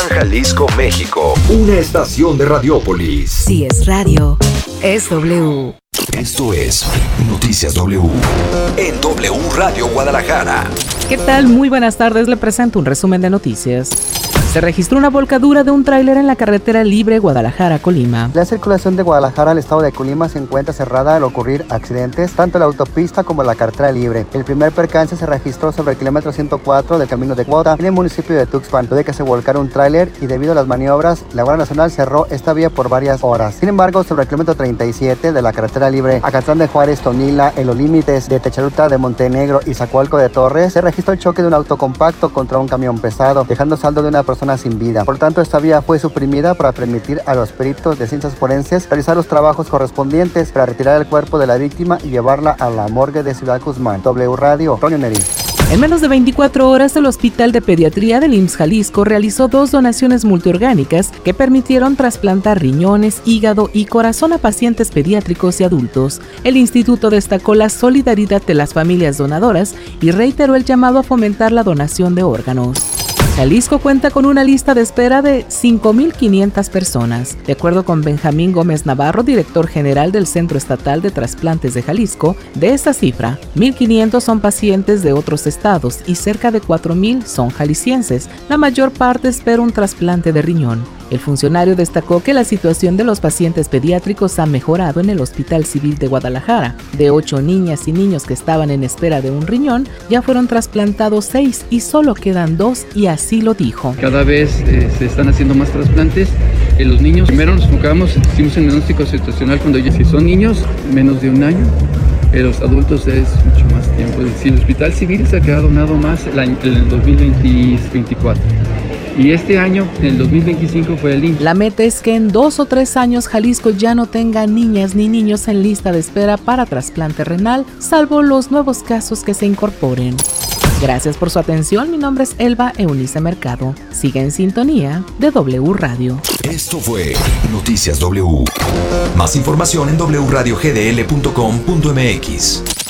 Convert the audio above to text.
Jalisco, México. Una estación de Radiópolis. Si es radio, es W. Esto es Noticias W. En W Radio Guadalajara. ¿Qué tal? Muy buenas tardes. Le presento un resumen de noticias. Se registró una volcadura de un tráiler en la carretera libre Guadalajara-Colima. La circulación de Guadalajara al estado de Colima se encuentra cerrada al ocurrir accidentes, tanto en la autopista como en la carretera libre. El primer percance se registró sobre el kilómetro 104 del camino de Cuautla, en el municipio de Tuxpan, luego de que se volcara un tráiler y debido a las maniobras, la Guardia Nacional cerró esta vía por varias horas. Sin embargo, sobre el kilómetro 37 de la carretera libre Acatlán de Juárez, Tonila, en los límites de Techaruta de Montenegro y Zacualco de Torres, se registró el choque de un auto compacto contra un camión pesado, dejando saldo de una persona sin vida. Por tanto, esta vía fue suprimida para permitir a los peritos de ciencias forenses realizar los trabajos correspondientes para retirar el cuerpo de la víctima y llevarla a la morgue de Ciudad Guzmán. W Radio, Tonio Neri. En menos de 24 horas, el Hospital de Pediatría del IMSS Jalisco realizó 2 donaciones multiorgánicas que permitieron trasplantar riñones, hígado y corazón a pacientes pediátricos y adultos. El instituto destacó la solidaridad de las familias donadoras y reiteró el llamado a fomentar la donación de órganos. Jalisco cuenta con una lista de espera de 5.500 personas. De acuerdo con Benjamín Gómez Navarro, director general del Centro Estatal de Trasplantes de Jalisco, de esta cifra, 1.500 son pacientes de otros estados y cerca de 4.000 son jaliscienses. La mayor parte espera un trasplante de riñón. El funcionario destacó que la situación de los pacientes pediátricos ha mejorado en el Hospital Civil de Guadalajara. De 8 niñas y niños que estaban en espera de un riñón, ya fueron trasplantados 6 y solo quedan 2, y así lo dijo. Cada vez se están haciendo más trasplantes. En los niños, primero nos enfocamos, hicimos un diagnóstico situacional cuando ellos, si son niños, menos de un año. En los adultos es mucho más tiempo. Es decir, el Hospital Civil se ha quedado donado más en el 2024. Y este año, en el 2025, fue el IMSS. La meta es que en 2 o 3 años Jalisco ya no tenga niñas ni niños en lista de espera para trasplante renal, salvo los nuevos casos que se incorporen. Gracias por su atención. Mi nombre es Elba Eunice Mercado. Siga en sintonía de W Radio. Esto fue Noticias W. Más información en wradiogdl.com.mx.